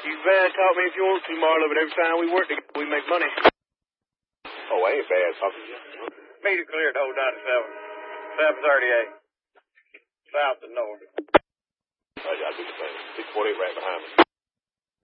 You can talk me if you want to, Marlo, but every time we work together, we make money. Oh, I ain't bad talking to you. Meter cleared, hold 97. 738. South and north. I got to do the same. 648 right behind me.